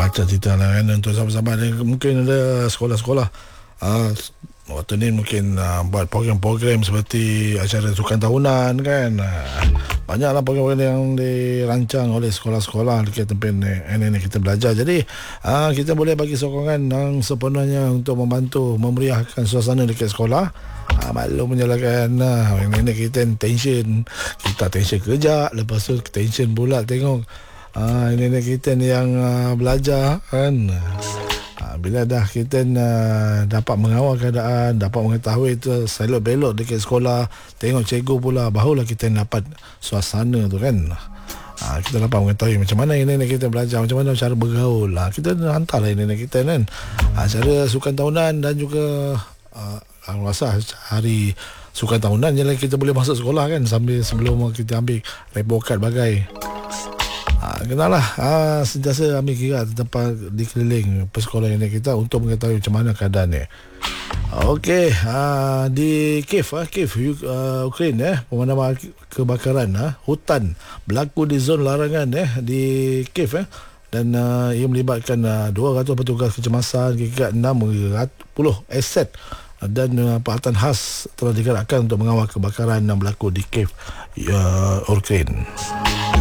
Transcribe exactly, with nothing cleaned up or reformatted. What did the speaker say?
baca cerita lah kan untuk sahabat-sahabat yang mungkin ada sekolah-sekolah uh, waktu ni mungkin uh, buat program-program seperti acara sukan tahunan kan. Uh, banyaklah program-program yang dirancang oleh sekolah-sekolah dekat tempat ni kita belajar. Jadi uh, kita boleh bagi sokongan yang sepenuhnya untuk membantu memeriahkan suasana dekat sekolah. Ah, maklum menyalakan lah. Nenek kita tension, kita tension kerja, lepas tu tension pula tengok ah, nenek kita ni yang ah, belajar kan. Ah, bila dah kita ah, dapat mengawal keadaan, dapat mengetahui tu selok belok dekat sekolah, tengok cikgu pula, barulah kita dapat suasana tu kan. Ha, kita dapat mengetahui macam mana nenek kita belajar, macam mana cara bergaul lah. Kita hantarlah nenek kita kan. Ha, cara sukan tahunan dan juga uh, aku rasa hari sukan tahunan je lah kita boleh masuk sekolah kan, sambil sebelum kita ambil report card bagai. Ha, kenalah ha, sentiasa ambil kira tempat di keliling persekolahan ini kita untuk mengetahui macam mana keadaan ni. Okey, ha, di Kiev, ha, Kiev uh, Ukraine eh, pemadaman kebakaran ha, hutan berlaku di zon larangan eh di Kiev eh, dan uh, ia melibatkan uh, dua ratus petugas kecemasan, kira enam puluh aset dan uh, peralatan khas telah digerakkan untuk mengawal kebakaran yang berlaku di Kiev, uh, Ukraine.